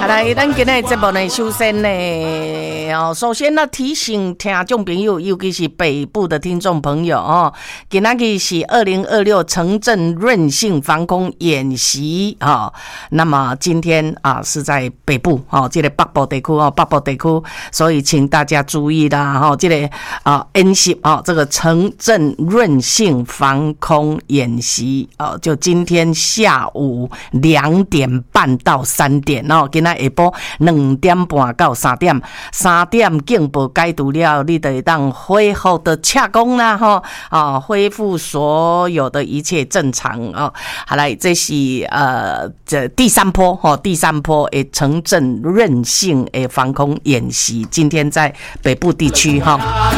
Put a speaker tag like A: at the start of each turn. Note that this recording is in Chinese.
A: 好来，咱今日节目呢，首先呢，首先呢提醒听众朋友，尤其是北部的听众朋友哦，今日是2026城镇韧性防空演习啊。那么今天啊是在北部哦，这个北部地区哦，北部地区，所以请大家注意啦哈，这个演习啊，这个城镇韧性防空演习哦，就今天下午2点半到3点哦，今仔下晡2点半到3点，3点警报解除了，你就会当恢复的洽公啦哈恢复所有的一切正常哦。好来，这是这第三波的城镇韧性的防空演习，今天在北部地区哈。